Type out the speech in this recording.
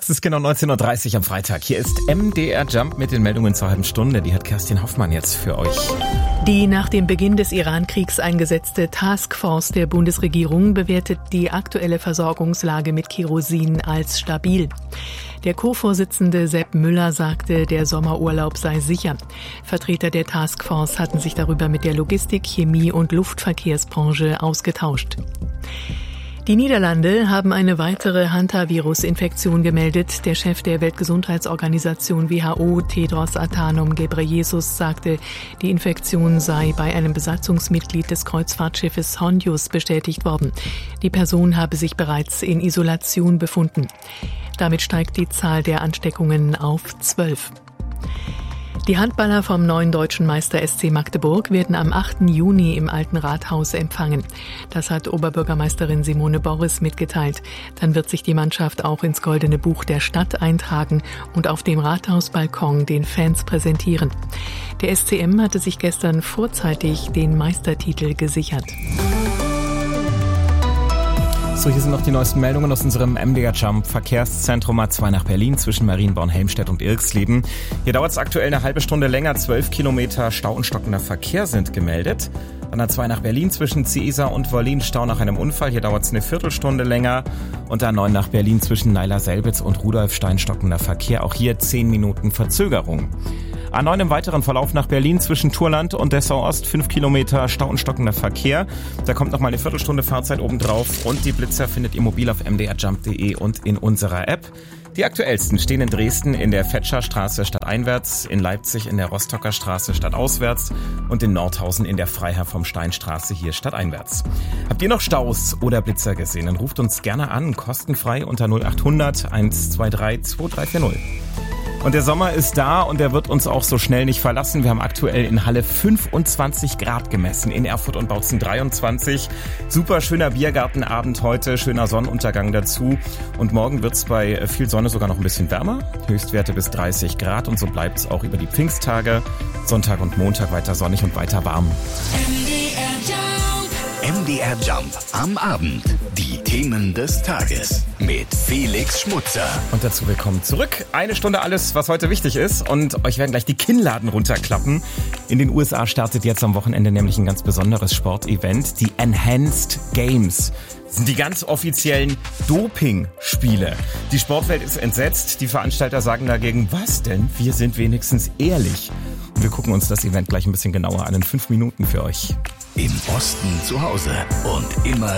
Es ist genau 19.30 Uhr am Freitag. Hier ist MDR Jump mit den Meldungen zur halben Stunde. Die hat Kerstin Hoffmann jetzt für euch. Die nach dem Beginn des Iran-Kriegs eingesetzte Taskforce der Bundesregierung bewertet die aktuelle Versorgungslage mit Kerosin als stabil. Der Co-Vorsitzende Sepp Müller sagte, der Sommerurlaub sei sicher. Vertreter der Taskforce hatten sich darüber mit der Logistik-, Chemie- und Luftverkehrsbranche ausgetauscht. Die Niederlande haben eine weitere Hantavirus-Infektion gemeldet. Der Chef der Weltgesundheitsorganisation WHO, Tedros Adhanom Ghebreyesus, sagte, die Infektion sei bei einem Besatzungsmitglied des Kreuzfahrtschiffes Hondius bestätigt worden. Die Person habe sich bereits in Isolation befunden. Damit steigt die Zahl der Ansteckungen auf 12. Die Handballer vom neuen deutschen Meister SC Magdeburg werden am 8. Juni im Alten Rathaus empfangen. Das hat Oberbürgermeisterin Simone Borres mitgeteilt. Dann wird sich die Mannschaft auch ins Goldene Buch der Stadt eintragen und auf dem Rathausbalkon den Fans präsentieren. Der SCM hatte sich gestern vorzeitig den Meistertitel gesichert. So, hier sind noch die neuesten Meldungen aus unserem MDR Jump Verkehrszentrum A2 nach Berlin zwischen Marienborn, Helmstedt und Irxleben. Hier dauert es aktuell eine halbe Stunde länger. 12 Kilometer Stau und stockender Verkehr sind gemeldet. An A2 nach Berlin zwischen Ciesa und Wollin Stau nach einem Unfall. Hier dauert es eine Viertelstunde länger. Und A9 nach Berlin zwischen Naila-Selbitz und Rudolfstein stockender Verkehr. Auch hier 10 Minuten Verzögerung. A9 im weiteren Verlauf nach Berlin zwischen Turland und Dessau-Ost, 5 Kilometer Stau und stockender Verkehr. Da kommt nochmal eine Viertelstunde Fahrzeit obendrauf und die Blitzer findet ihr mobil auf mdrjump.de und in unserer App. Die aktuellsten stehen in Dresden in der Fetscherstraße stadteinwärts, in Leipzig in der Rostocker Straße stadtauswärts und in Nordhausen in der Freiherr vom Stein-Straße hier stadteinwärts. Habt ihr noch Staus oder Blitzer gesehen? Dann ruft uns gerne an, kostenfrei unter 0800 123 2340. Und der Sommer ist da und der wird uns auch so schnell nicht verlassen. Wir haben aktuell in Halle 25 Grad gemessen, in Erfurt und Bautzen 23. Super schöner Biergartenabend heute, schöner Sonnenuntergang dazu. Und morgen wird's bei viel Sonne sogar noch ein bisschen wärmer. Höchstwerte bis 30 Grad und so bleibt's auch über die Pfingsttage. Sonntag und Montag weiter sonnig und weiter warm. MDR Jump am Abend. Die Themen des Tages mit Felix Schmutzer. Und dazu willkommen zurück. Eine Stunde alles, was heute wichtig ist. Und euch werden gleich die Kinnladen runterklappen. In den USA startet jetzt am Wochenende nämlich ein ganz besonderes Sportevent. Die Enhanced Games. Das sind die ganz offiziellen Doping-Spiele. Die Sportwelt ist entsetzt. Die Veranstalter sagen dagegen, was denn? Wir sind wenigstens ehrlich. Und wir gucken uns das Event gleich ein bisschen genauer an in 5 Minuten für euch. Im Osten zu Hause und immer